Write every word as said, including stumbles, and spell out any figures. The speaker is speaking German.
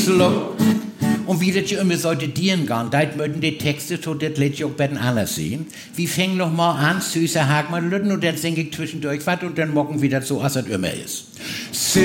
Schluck. Und wie das ja immer sollte dienen gehen, da möchten die Texte so, das lädt ich auch bei den anderen sehen. Wir fangen noch mal an, süßer Hagmann lütten und dann singe ich zwischendurch was und dann morgen wieder so, als es immer ist.